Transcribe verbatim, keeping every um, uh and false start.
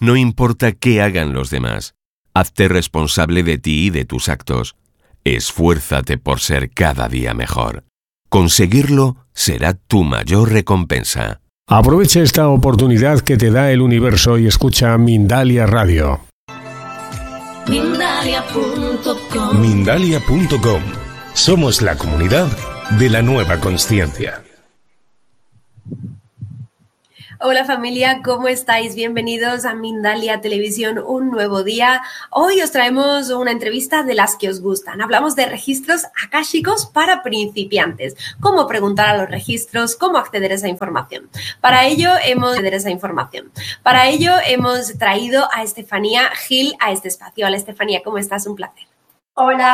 No importa qué hagan los demás. Hazte responsable de ti y de tus actos. Esfuérzate por ser cada día mejor. Conseguirlo será tu mayor recompensa. Aprovecha esta oportunidad que te da el universo y escucha Mindalia Radio. Mindalia punto com. Mindalia punto com. Somos la comunidad de la nueva consciencia. Hola familia, ¿cómo estáis? Bienvenidos a Mindalia Televisión, un nuevo día. Hoy os traemos una entrevista de las que os gustan. Hablamos de registros akáshicos para principiantes. Cómo preguntar a los registros, cómo acceder a esa información. Para ello hemos, acceder a esa información. Para ello hemos traído a Estefanía Gil a este espacio. Hola Estefanía, ¿cómo estás? Un placer. Hola.